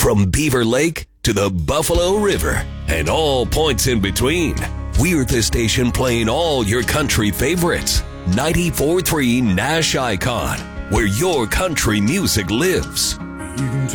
From Beaver Lake to the Buffalo River and all points in between, we're the station playing all your country favorites. 94.3 Nash Icon, where your country music lives.